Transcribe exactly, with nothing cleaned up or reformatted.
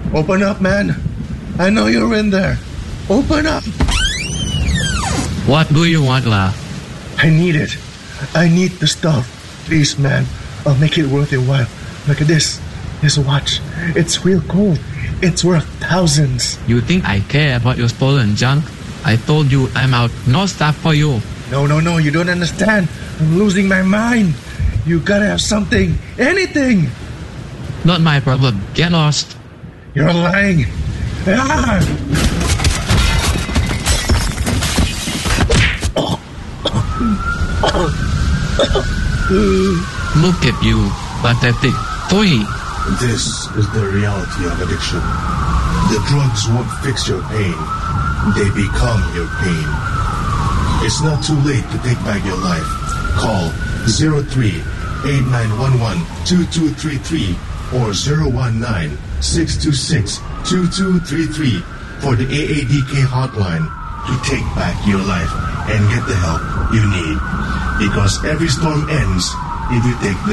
Open up, man. I know you're in there. Open up. What do you want, La? I need it. I need the stuff. Please, man. I'll make it worth your while. Look at this. This watch. It's real gold. It's worth thousands. You think I care about your stolen junk? I told you I'm out. No stuff for you. No, no, no. You don't understand. I'm losing my mind. You gotta have something. Anything. Not my problem. Get lost. You're lying. Ah! Look at you. Pathetic. Toy. This is the reality of addiction. The drugs won't fix your pain. They become your pain. It's not too late to take back your life. Call zero three eight nine one one two two three three or zero one nine six two six two two three three for the A A D K hotline to take back your life and get the help you need. Because every storm ends if you take the